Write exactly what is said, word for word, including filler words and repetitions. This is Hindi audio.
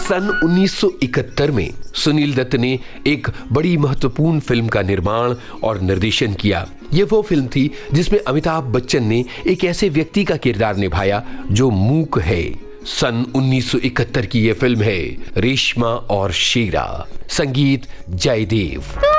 सन उन्नीस सौ इकहत्तर में सुनील दत्त ने एक बड़ी महत्वपूर्ण फिल्म का निर्माण और निर्देशन किया। यह वो फिल्म थी जिसमें अमिताभ बच्चन ने एक ऐसे व्यक्ति का किरदार निभाया जो मूक है। सन उन्नीस सौ इकहत्तर की यह फिल्म है रेशमा और शेरा। संगीत जयदेव।